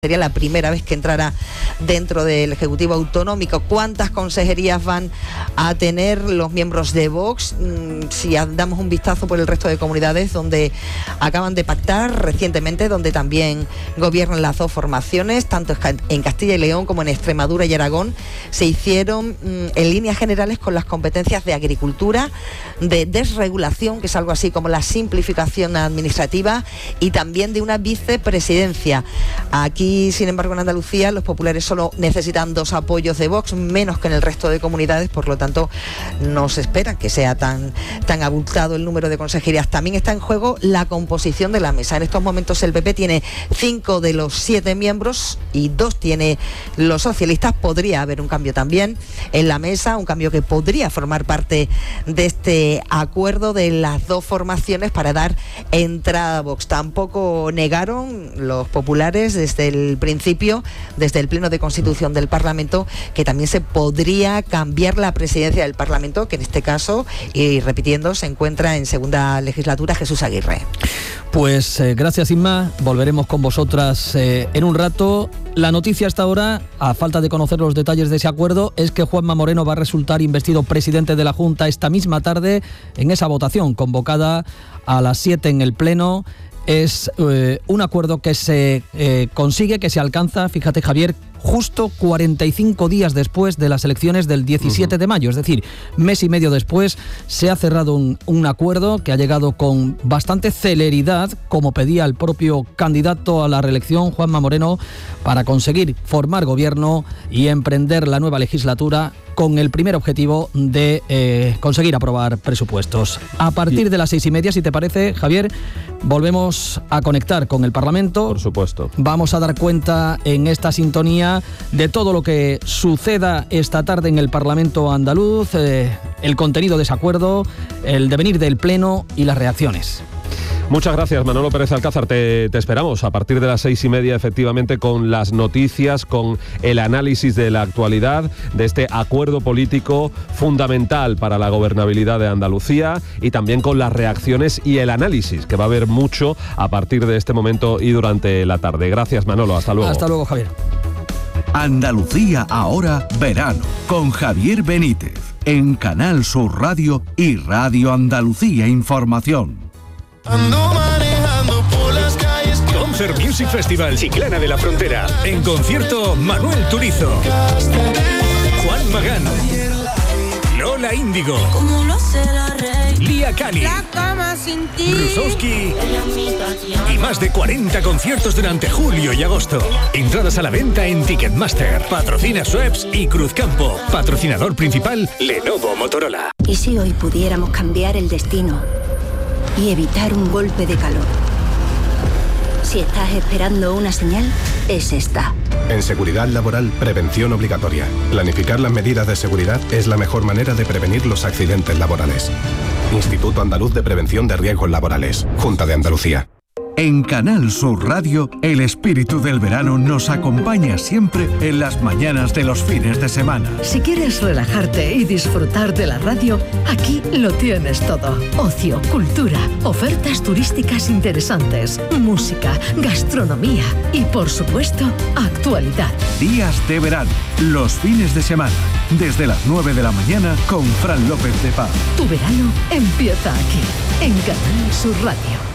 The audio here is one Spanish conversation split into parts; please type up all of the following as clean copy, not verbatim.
Sería la primera vez que entrara dentro del Ejecutivo Autonómico. ¿Cuántas consejerías van a tener los miembros de Vox? Si damos un vistazo por el resto de comunidades donde acaban de pactar recientemente, donde también gobiernan las dos formaciones, tanto en Castilla y León como en Extremadura y Aragón, se hicieron en líneas generales con las competencias de agricultura, de desregulación, que es algo así como la simplificación administrativa, y también de una vicepresidencia. Aquí, sin embargo, en Andalucía los populares solo necesitan 2 apoyos de Vox, menos que en el resto de comunidades, por lo tanto no se espera que sea tan abultado el número de consejerías. También está en juego la composición de la mesa. En estos momentos el PP tiene 5 de los 7 miembros y 2 tiene los socialistas. Podría haber un cambio también en la mesa, un cambio que podría formar parte de este acuerdo de las 2 formaciones para dar entrada a Vox. Tampoco negaron los populares desde el principio, desde el Pleno de Constitución del Parlamento, que también se podría cambiar la presidencia del Parlamento, que en este caso, y repitiendo, se encuentra en segunda legislatura Jesús Aguirre. Pues gracias, Inma. Volveremos con vosotras en un rato. La noticia hasta ahora, a falta de conocer los detalles de ese acuerdo, es que Juanma Moreno va a resultar investido presidente de la Junta esta misma tarde en esa votación convocada a las 7 en el Pleno. Es un acuerdo que se consigue, que se alcanza, fíjate, Javier, justo 45 días después de las elecciones del 17 de mayo, es decir, mes y medio después, se ha cerrado un acuerdo que ha llegado con bastante celeridad, como pedía el propio candidato a la reelección, Juanma Moreno, para conseguir formar gobierno y emprender la nueva legislatura con el primer objetivo de conseguir aprobar presupuestos. A partir de las 6:30, si te parece, Javier, volvemos a conectar con el Parlamento. Por supuesto. Vamos a dar cuenta en esta sintonía de todo lo que suceda esta tarde en el Parlamento andaluz, el contenido de ese acuerdo, el devenir del Pleno y las reacciones. Muchas gracias, Manolo Pérez Alcázar. Te esperamos a partir de las 6:30, efectivamente, con las noticias, con el análisis de la actualidad, de este acuerdo político fundamental para la gobernabilidad de Andalucía, y también con las reacciones y el análisis, que va a haber mucho a partir de este momento y durante la tarde. Gracias, Manolo. Hasta luego. Hasta luego, Javier. Andalucía ahora, verano, con Javier Benítez, en Canal Sur Radio y Radio Andalucía Información. Ando manejando por las calles. Concert Music Festival Chiclana de la Frontera. En concierto, Manuel Turizo, Juan Magán, Lola Índigo, Lía Cali, Rusowski y más de 40 conciertos durante julio y agosto. Entradas a la venta en Ticketmaster. Patrocina Schweppes y Cruzcampo. Patrocinador principal, Lenovo Motorola. ¿Y si hoy pudiéramos cambiar el destino y evitar un golpe de calor? Si estás esperando una señal, es esta. En seguridad laboral, prevención obligatoria. Planificar las medidas de seguridad es la mejor manera de prevenir los accidentes laborales. Instituto Andaluz de Prevención de Riesgos Laborales. Junta de Andalucía. En Canal Sur Radio, el espíritu del verano nos acompaña siempre en las mañanas de los fines de semana. Si quieres relajarte y disfrutar de la radio, aquí lo tienes todo. Ocio, cultura, ofertas turísticas interesantes, música, gastronomía y, por supuesto, actualidad. Días de verano, los fines de semana, desde las 9 de la mañana con Fran López de Paz. Tu verano empieza aquí, en Canal Sur Radio.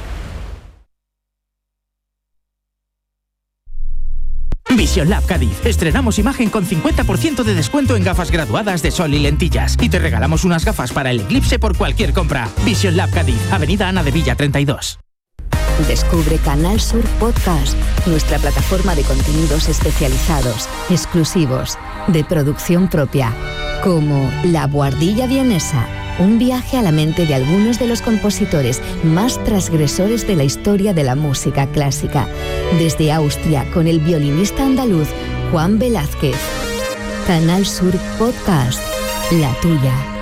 Vision Lab Cádiz. Estrenamos imagen con 50% de descuento en gafas graduadas de sol y lentillas. Y te regalamos unas gafas para el eclipse por cualquier compra. Vision Lab Cádiz, Avenida Ana de Villa 32. Descubre Canal Sur Podcast, nuestra plataforma de contenidos especializados, exclusivos, de producción propia, como La Buhardilla Vienesa, un viaje a la mente de algunos de los compositores más transgresores de la historia de la música clásica, desde Austria con el violinista andaluz Juan Velázquez. Canal Sur Podcast, la tuya.